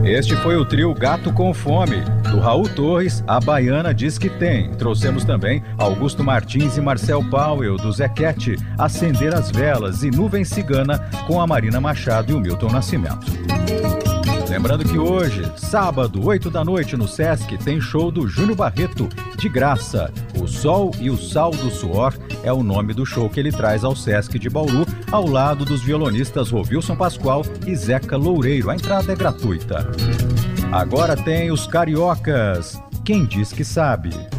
Este foi o trio Gato com Fome. Do Raul Torres, a Baiana Diz Que Tem. Trouxemos também Augusto Martins e Marcel Powell, do Zequete, Acender as Velas e Nuvem Cigana, com a Marina Machado e o Milton Nascimento. Lembrando que hoje, sábado, 8 da noite, no Sesc, tem show do Júnior Barreto, de graça. O Sol e o Sal do Suor é o nome do show que ele traz ao Sesc de Bauru, ao lado dos violonistas Rovilson Pascoal e Zeca Loureiro. A entrada é gratuita. Agora tem os Cariocas, Quem Diz Que Sabe.